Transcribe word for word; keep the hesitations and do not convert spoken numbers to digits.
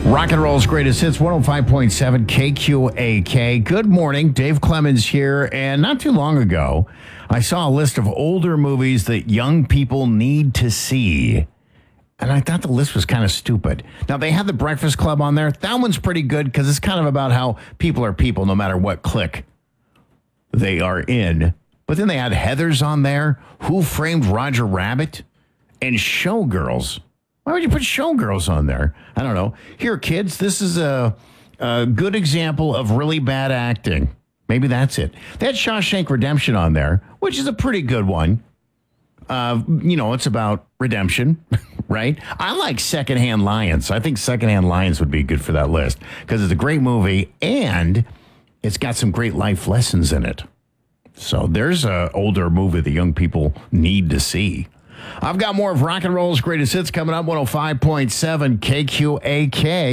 Rock and Roll's greatest hits, one oh five point seven K Q A K. Good morning, Dave Clemens here. And not too long ago, I saw a list of older movies that young people need to see. And I thought the list was kind of stupid. Now, they had The Breakfast Club on there. That one's pretty good because it's kind of about how people are people no matter what clique they are in. But then they had Heathers on there, Who Framed Roger Rabbit, and Showgirls. Why would you put Showgirls on there? I don't know. Here, kids, this is a, a good example of really bad acting. Maybe that's it. They had Shawshank Redemption on there, which is a pretty good one. Uh, you know, it's about redemption, right? I like Secondhand Lions. I think Secondhand Lions would be good for that list because it's a great movie and it's got some great life lessons in it. So there's an older movie that young people need to see. I've got more of Rock and Roll's greatest hits coming up, one oh five point seven K Q A K.